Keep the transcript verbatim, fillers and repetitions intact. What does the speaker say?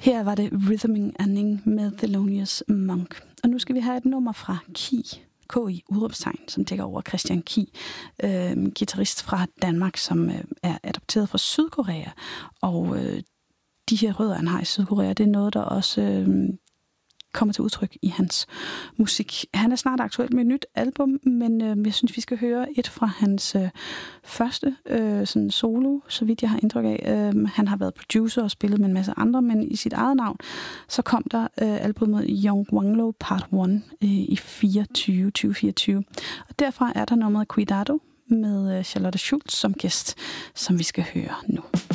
Her var det Rhythming Anding med Thelonious Monk. Og nu skal vi have et nummer fra Ki, K I udråbstegn, som dækker over Christian Ki, øh, guitarist fra Danmark, som øh, er adopteret fra Sydkorea. Og øh, de her rødder, han har i Sydkorea, det er noget, der også øh, kommer til udtryk i hans musik. Han er snart aktuel med et nyt album, men øh, jeg synes, vi skal høre et fra hans øh, første øh, sådan solo, så vidt jeg har indtryk af. Øh, han har været producer og spillet med en masse andre, men i sit eget navn, så kom der øh, albumet Young Wanglo Part et øh, i fireogtyve, tyve fireogtyve. Og derfra er der nummeret Cuidado med øh, Charlotte Schultz som gæst, som vi skal høre nu.